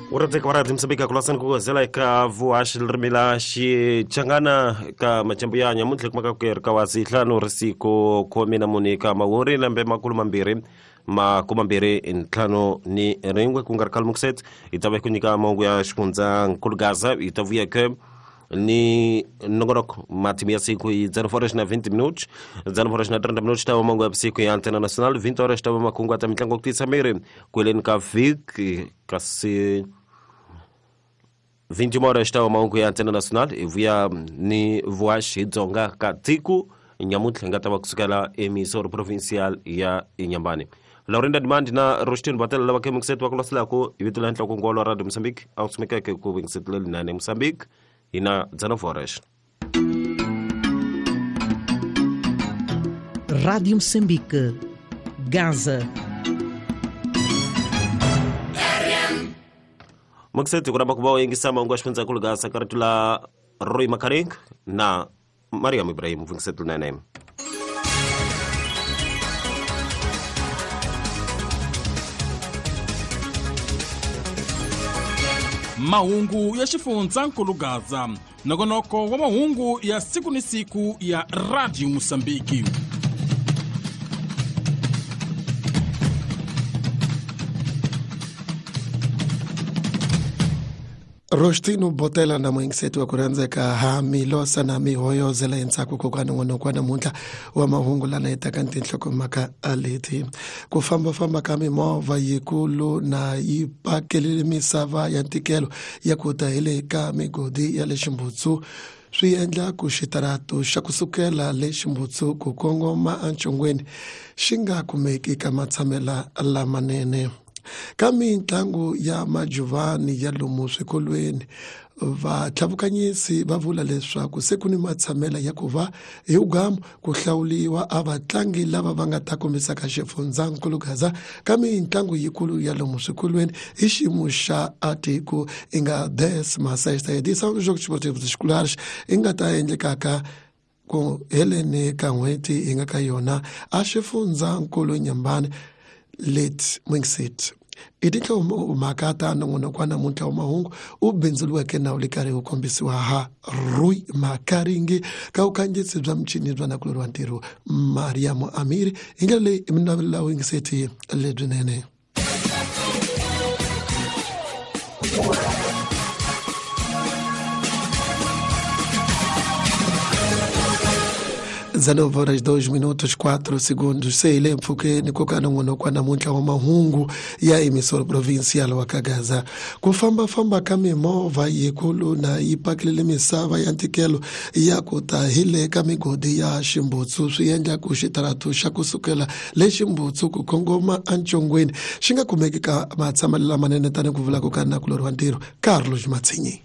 ورد كورات مسبيكا كلاسن كو زلاك فواش الرميلاش تشانغانا كمجمبيا نيمونتلك مكاكير كوازيتلانو رسيكو كومينا مونيكا ماوري لمبي ماكول مامبيري ma kumambere ntlhano ni rengwe kungarkal mukset itabe kunika mongo ya shkunza kulgaza itavuya ke ni nogorok matimia siku i 0 na 20 minutos 0 na 30 minutos estava mongo ya siku ya antena nacional 20 horas estava makungu ata mitlango kutisa mere kwelen ka vik kasi 21 horas estava mongo ya antena nacional ivia ni voash idzonga katiku nyamutla ngataba kusukala emisor provincial ya Inyambane. Laurinda demand na Rustin Batel la ke mukset wa kulasla ko ibitula ntla ko ngolo radio Mozambique au smeka ke ko mukset le na Mozambique ina zana forest. Rádio Moçambique, Gaza. Mukset ko rabako ingi sama ngwa shpenza kul Gaza karatula Roy Makarink na Mariam Ibrahim mukset le na mahungu ya xifundzakulu Gaza nongonoko wa mahungu ya siku ni siku ya Radio Mozambique. Rostino Botela na mwingiseti wa kuranzeka hamilosa na mihoyo zela insaku kukwana wanokwana munta wa mahungu lana itakanti ntloko maka aliti. Kufamba kami mova yikulu na ipakelele misava ya ntikelo ya kutahile ka migodi ya leshimbutsu. Swi endla ku xitaratu xa kusukela le ximbutsu ku kongoma anchongweni xi nga kumeki ka matshamela lamanene. Ka mitlangu ya majuvani ya lomu swikolweni vatlavukanyisi va vula leswaku se ku ni matshamela ya ku va hi ugamu ku hlawuliwa a vatlangi lava va nga ta kombisaka xifundzakulu Gaza ka mitlangu yikulu ya lomu swikolweni hi xiyimo xa atiku i nga 10 masesta edição dos Jogos Esportivos Escolares i nga ta endlekaka ku heleni ka n'hweti i nga ka yona a xifundzakulu Nyambane late Mwingsit. Idinka umakata nongonokwa na munta wa mahungu ubinzuluweke na ulikari ukombisiwa ha Rui Makaringi ka ukanjitsi bza mchini bza nakulurwa ntiru Mariamu Amiri ingele imnabila Mwingisiti ledunene. Zanova horas 2 minutos 4 segundos seile mfuke ni kukanongono kwa na munta wa mahungu ya emisoro provincial wa Kagaza. Kufamba kami mova yikulu na ipakilele misava ya ntikelo ya kutahile kamigodi ya ximbutsu swiendla ku xitaratu xa kusukela le ximbutsu ku kongoma anchongweni xi nga kumeki ka matsamalelo lamanene tani ku vula ku kana kulorwa ntirho Carlos Matsinyi.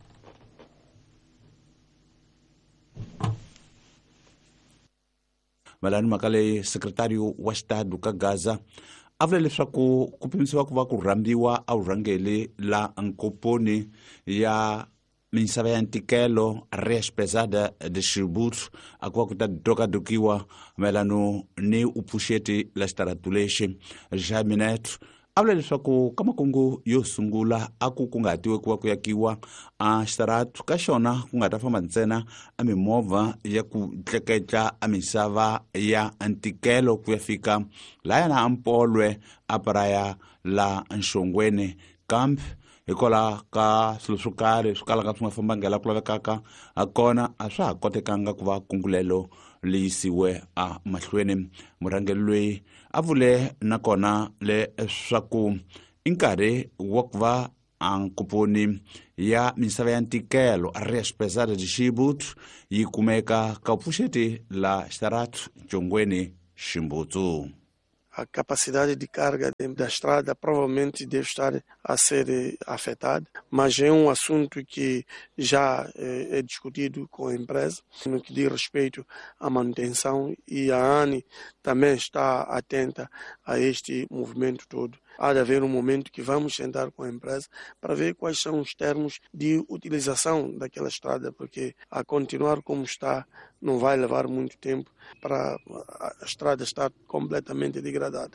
Malani Makale, secretário wa Estado ka Gaza, avula leswaku ku pimisiwa ku va ku rhambiwa a vurhangeli la nkoponi ya misava ya ntikelo res pesada de Xibutu a ku va ku ta dokadokiwa mayelano ni upfuxeti la xitaratu lexi Jaminet avula leswaku ka makungu yo sungula a ku nga hatiwe ku va ku yakiwa a xitaratu ka xona ku nga ta famba ntsena a mimovha ya ku tleketla a misava ya ntikelo ku ya fika layana a Mpolwe a paraya la Nxongweni kambe hikola ka swilo swo karhi swi kalaka swi nga fambangela ku lavekaka a kona a swa ha kotekanga ku va kungulelo leyisiwe a mahlweni. Murhangeli loyi a vule nakona leswaku i nkarhi wa ku va a nkuponi ya misava ya ntikelo res pesada de Xibutu yi kumeka ka upfuxeti la xitaratu Nxongweni Ximbutsu. A capacidade de carga da estrada provavelmente deve estar a ser afetada, mas é assunto que já é discutido com a empresa no que diz respeito à manutenção e a ANI também está atenta a este movimento todo. Há de haver momento que vamos sentar com a empresa para ver quais são os termos de utilização daquela estrada, porque a continuar como está não vai levar muito tempo para a estrada estar completamente degradada.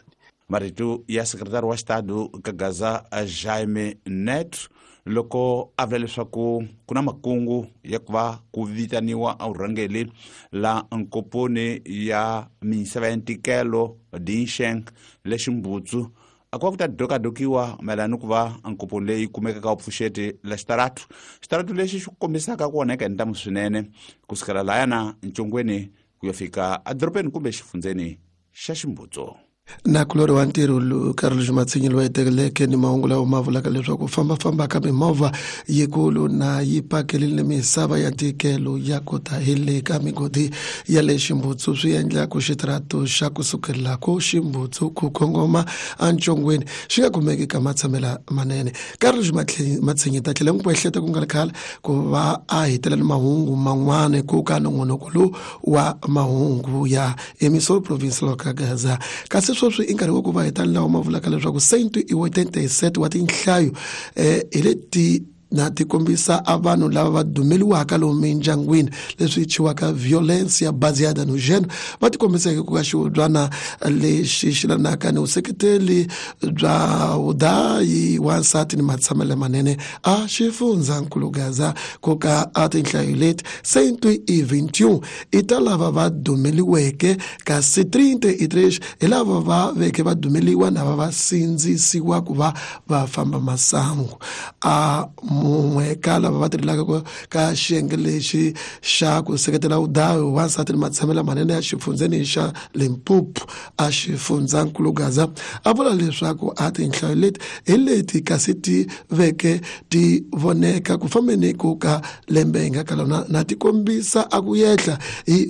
marito ya sekretari wa xitado ka Gaza Jaime Neto loko a vula leswaku ku na makungu ya ku va ku vitaniwa a vurhangeli la nkoponi ya misava ya ntikelo Dinsheng le Ximbutsu a ku va ku ta dokadokiwa mayelana ku va nkoponi leyi kumekaka vupfuxeti la xitaratu lexi xi kombisaka ku onheka hi ntamu swinene ku sukela layana ncongweni ku ya fika adorobeni kumbe xifundzeni xa Ximbutsu. na kulori wa ntirho Carlos Matsinyi loyi tekeleke ni mahungu lawa ma vulaka leswaku famba ka mimovha yikulu na yi pakelile misava ya ntikelo ya kota hi le ka migodi ya le Ximbutsu swi endla ku xitaratu xa kusukela ko Ximbutsu ku kongoma anchongweni xi nga kumeki ka matsamela manene. Carlos Matsinyi ta tlhela n'wi ehleketa ku nga khale ku va a hitela ni mahungu man'wana ku ka nongonoko wa mahungu ya emisoro province lo ka Gaza kasi sweswi i nkarhi wa ku va hi tani lawa ma vulaka leswaku Saint iwe 37 wa tinhlayo hi leti na ti kombisa a vanhu lava va dumeliwaka lomu mindyangwini leswi chiwaka violence ya baseada no geno va ti kombiseke ku ka xiwobyana lexi xi lanaka ni vuseketeli bya vudayi wansati ni matshamelo manene a xifundzankulu Gaza ku ka a tinhlayo leti Saint i 21 i ta lava va dumeliweke kasi 33 hi lava va veke va dumeliwa na va sindzisiwa ku va famba masangu a mun'we ka lava va tirhelaka ka xiyenge lexi xa ku seketela vudayi wansati ni matshamelo manene ya xifundzeni xa Limpopo a xifundzankulu Gaza a vula leswaku a tinhlayo leti hi leti kasi ti veke ti voneka ku fambeni ku ka lembe hi nga ka lona na ti kombisa a ku yehla hi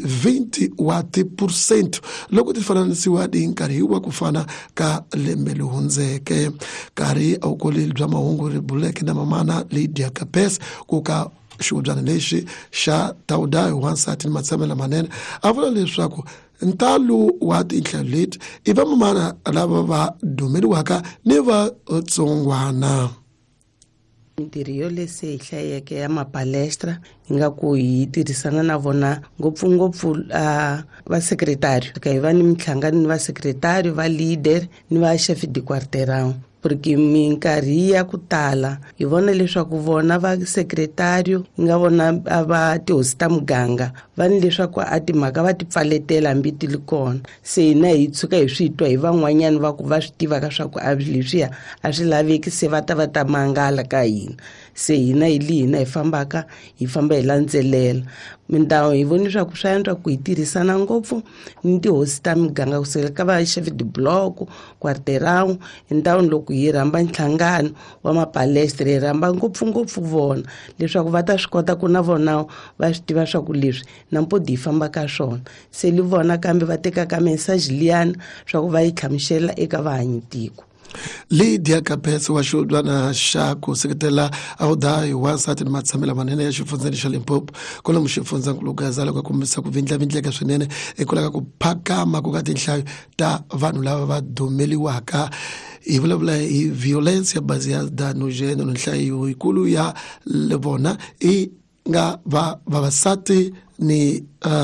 20% loko ti fananisiwa hi nkarhi wa ku fana ka lembe lohundzeke nkarhi a vukoleli bya mahungu ri buleke na mamana Lydia Kapes ku ka xiwobyana lexi xa tawudayi wansati ni matshamelo manene a vula leswaku ntalo wa tinhlayo leti i va mamana lava va dumeliwaka ni vatsongwana. Mintirho yo lese hi hlayeke ya mapalestra ingaku hi tirhisana na vona ngopfungopfu va secretary hi va ni mihlangano ni va secretary va leader ni va chef de quarteirão porque minkarhi ya ku tala hi vona leswaku vona va secretary nga vona va tihosi ta muganga va ni leswaku a timhaka va ti pfaletela hambi ti li kona se hina hi tshuka hi swi twa hi van'wanyani va ku va swi tivaka swa ku a leswiya a swi laveki se va ta mangala ka hina se hina hi famba hi landzelela mindhawu hi voni leswaku swa endla ku hi tirhisana ngopfu ni tihosi ta miganga kusukela ka va chef de block quarteirão hi ndhawu loko hi rhamba nhlangano wa mapalestra hi rhamba ngopfungopfu vona leswaku va ta swi kota ku na vona va swi tiva swa ku leswi nampodi hi famba ka swona se li vona kambe va tekaka mesaji liyana swa ku va yi hlamusela eka vahanyitiko. Lydia Kapes wa xiwobyana xa ku seketela a vudayi wansati ni matshamelo manene ya xifundzeni xa Limpopo kwalomu xifundzankulu Gaza loko a kombisa ku vindlavindleka swinene hikwalaho ka ku phakama ku ka tinhlayo ta vanhu lava va dumeliwaka hi vulavula hi violence ya baseada no geno no nhlayo yikulu ya vona i nga vavasati ni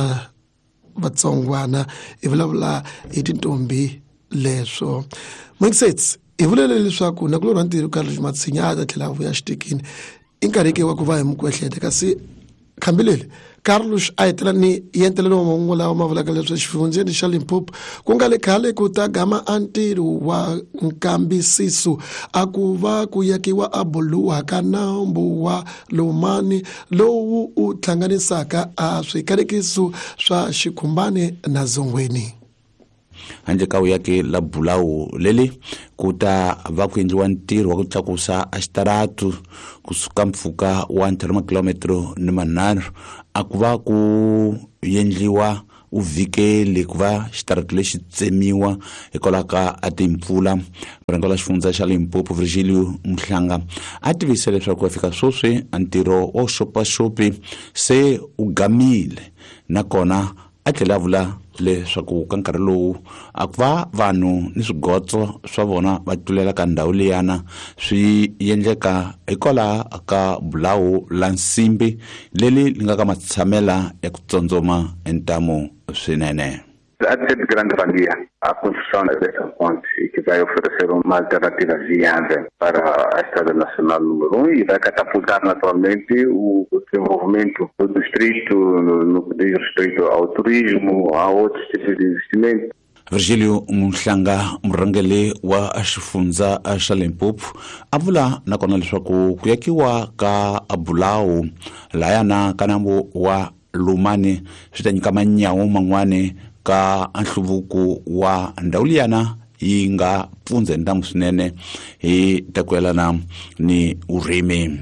vatsongwana hi vulavula hi tintombi leswo Mixets i vulele leswaku na kulorwa ntirho Carlos Matsinyi a ta tlhela vuya xitikini i nkarhi wa ku va hi mukwehleta kasi khambilele Carlos a hetela ni yentelelo wa mahungu lawa ma vulaka leswi xifundzeni xa Limpopo ku nga le khale ku ta gama a ntirho wa nkambisiso a ku va ku yakiwa a buluwa ka nambu wa Lomani lowu u hlanganisaka a swikarekiso swa xikhumbani na Zongweni. handle ka uyake la bulawu leli ku ta va ku endliwa ntirho wa ku tlakusa a xitaratu kusuka mpfhuka wa 3 kilometro ni manharhu a ku va ku endliwa uvhikeli ku va xitaratu lexi tsemiwa hikwalaho ka a timpfula murhangeri wa xifundza xa Limpopo Virgilio Muhlanga a tivise leswaku ku fika sweswi ntirho wa xopaxopi se u gamile nakona a tlhela vula leswaku ka nkarhi lowu a ku va vanhu ni swigotso swa vona va tulela ka ndhawu liyana swi endleka hikwalaho ka bulawu la nsimbi leli li nga ka matshamela ya ku tsotsoma entamu swinene. Há de ser de grande valia a construção dessa ponte, que vai oferecer uma alternativa viável para a Estrada Nacional número 1 e vai catapultar naturalmente o desenvolvimento do distrito no que diz respeito ao turismo, a outros tipos de investimento. Virgílio Munhlanga, murhangeli wa xifunza xa Limpopo, a vula nakona leswaku ku yakiwa ka Abulawu layana ka nambu wa Lumane swi ta nyika manyawu man'wana ka nhluvuko wa ndhawu liyana yi nga pfunze ndhawu swinene hi takuelana ni urimi.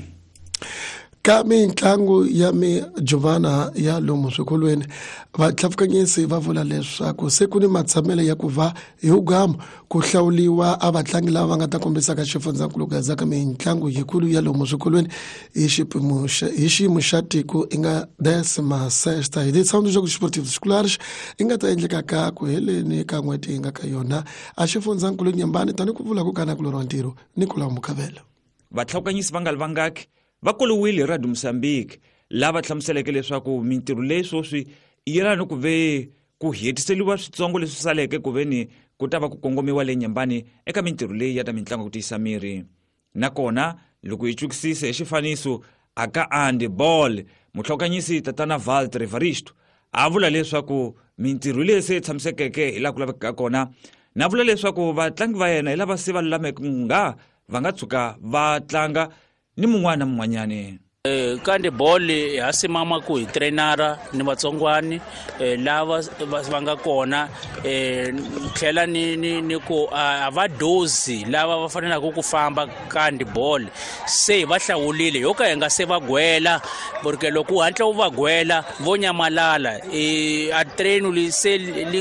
Ka mitlangu ya mijovana ya lomu swikolweni vatlhafukanyisi va vula leswaku se ku ni matshamelo ya ku va hi ugamu ku hlawuliwa a vatlangi lava va nga ta kombisaka xifundzankulu gaza ka mitlangu yikulu ya lomu swikolweni hi xiyimo xa tiko i nga 16 hi titshamo xa ku xiportivo xikulares i nga ta endlekaka ku heleni ka n'hweti hi nga ka yona a xifundzankulu nyambani tani ku vula ku kanakulori wa ntirho Nicola Mukavela. Vatlhafukanyisi va nga livangaki va koliwile Radio Mozambique lava hlamuseleke leswaku mintirho leyi swoswi yi yelana ku ve ku hetiseliwa switsongo leswi saleke ku veni ku ta va ku kongomiwa le nyambani eka mintirho leyi ya ta mitlangu ku tiyisa miri. Nakona loko hi cukisise hi xifaniso aka Andy Ball mutlhokanyisi tatana Walter Evaristo a vula leswaku mintirho leyi se tshamisekeke hi laha ku laveka kona na vula leswaku vatlangi va yena hi lava se va lulameke nga va nga tshuka va tlanga ni mun'wana mun'wanyani. Kandi ball ha simama ku hi trainera ni vatsongwani lava va nga kona tlhela ni ku va dozi lava va fanelaka ku famba kandi ball se va hlawulile yo ka hi nga se va gwela porque loko hatla u va gwela vo nyamalala a train li se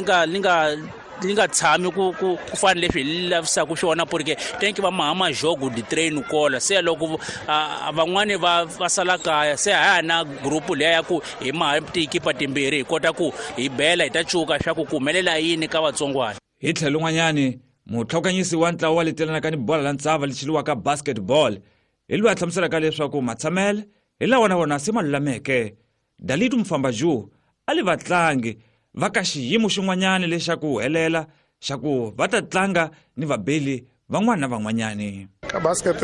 linga tshami ku fana leswi hi lavisaka swona porque tenki va mahama jogo di train kola se loko van'wani va sala kaya se ha na grupu leya ya ku hi maha tikipa timbirhi hi kota ku hi bela hi ta cuka swa ku humelela yini ka vatsongwana. Hi tlhelo n'wanyani mutlhokanyisi wa ntlawa wa letelanaka ni bola la ntsava lexiliwaka basketball hi loyi a hlamuselaka leswaku matsamele hi lawa na vona se ma lulameke. Dalitu Mfambaju a li vatlangi va ka xiyimo xin'wanyani lexaku helela xa ku va ta tlanga ni vabeli van'wana na van'wanyani. Ka basket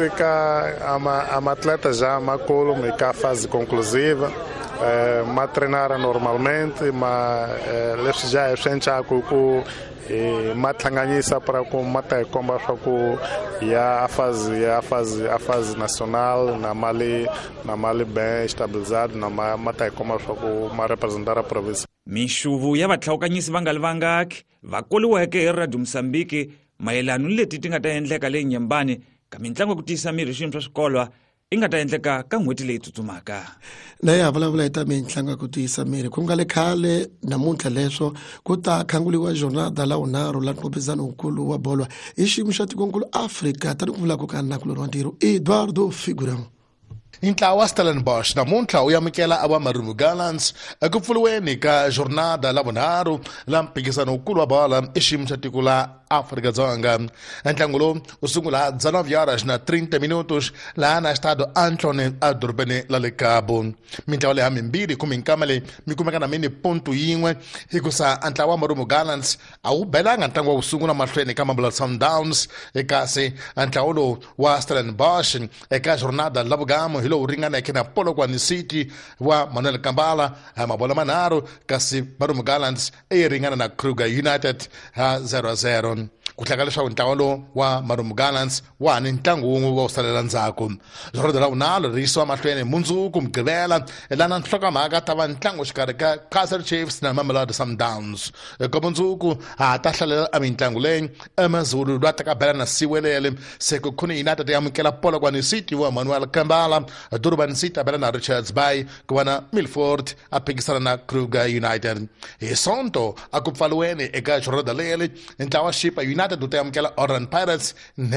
ama atleta já makulu ka fase conclusiva ma treinara normalmente ma leswi já swenchaku ku ma tlanganyisa para ku ma ta komba swa ku ya a fase nacional na mali bem estabilizado na ma ta komba swa ku ma representar a província. Mixuvu ya vatlhawukanyisi va nga livangaki va koliweke hi Radio Mozambique mayelano leti ti nga ta endleka le Nyembani ka mitlangu ku tiyisa miri hi swiyimo swa swikolo i nga ta endleka ka n'hweti leyi tsutsumaka. Na ya vulavula hi ta mitlangu ku tiyisa miri ku nga le khale namuntlha leswo ku ta khanguliwa jornada la unharhu la nqophezano wukulu wa bolo hi xiyimo xa tikonkulu Afrika tani ku vulaka ka nakulori wa ntirho Eduardo Figurão. Ntlawa wa Stellenbosch namuntlha u yamukela ava Maroon Gallants eku pfuliweni ka jornada la vunharhu la mphikizano wukulu wa bola exiyimo xa tiko la Afrika-Dzonga. Ntlangu lowu u sungula 19:30 minutos laha na estado Anthony edorobeni la le Cabo. Mintlawa leyi hambirhi kumbe nkama leyi mi kumeka na mini ponto yin'we hikusa ntlawa wa Maroon Gallants a wu belanga ntlangu wa ku sungula mahlweni ka Mamelodi Sundowns kasi ntlawa lowu wa Stellenbosch eka jornada la vugamu hi lowu ringaneke na Polokwane City wa Manuel Kambala mabola manharhu kasi Maroon Gallants yi ringana na Kruger United 0-0. ku tlhaka leswaku ntlawa lowu wa Maroon Gallants wa ni ntlangu wun'we wa ku salela ndzhaku. Jornada la vunharhu ri yisiwa mahlweni mundzuku mugqivela lana nhlokomhaka ta va ntlangu xikarhi ka Kaizer Chiefs na Mamelodi Sundowns. Eka mundzuku ta hlalela a mitlangu leyi eMaZulu lwa teka bela na Siwelele se ku khuni United yamukela Polokwane City wa Manuel Kambala, Durban City bela na Richards Bay ku va na Milford a phikisana na Kruger United. Hi Sonto a ku pfaliweni eka jornada leyi ntlawa Shipa United u ta yamukela Orlando Pirates